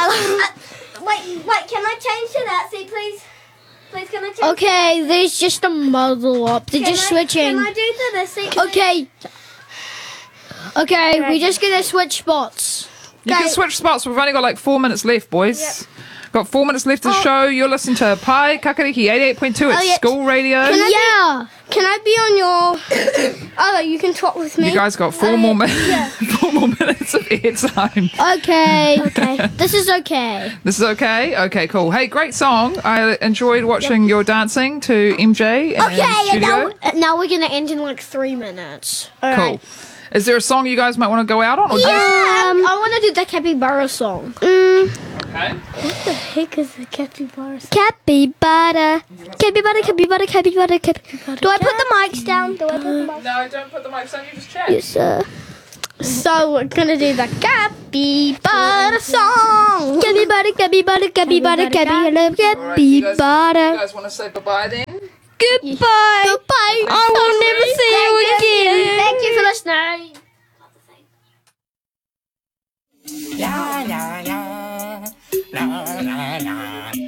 Wait, can I change to that seat, please? Please, can I change? Okay, there's just a muddle up. They're just switching. Can I do to this seat? Okay. Okay, we're just gonna switch spots. You can switch spots. We've only got like 4 minutes left, boys. Got 4 minutes left of the show. You're listening to Pai Kakariki 88.2 at School Radio. Can I be on your... Oh, you can talk with me? You guys got 4 more minutes. 4 more minutes of airtime. Okay. This is okay. This is okay? Okay, cool. Hey, great song. I enjoyed watching your dancing to MJ in studio. Now we're gonna end in like 3 minutes. Cool. Is there a song you guys might want to go out on? Or I want to do the Capybara song. Okay. What the heck is the capybara? Capybara. Capybara, capybara, capybara, capybara. Do I put the mics down? Do I put the mics No, don't put the mics on. You just chat. Yes, sir. So we're gonna do the capybara song. Capybara, capybara, capybara, capybara, Alright, you capybara. guys want to say bye-bye then? Goodbye. Goodbye. I will never see you again. Thank you for listening. La la la la la la.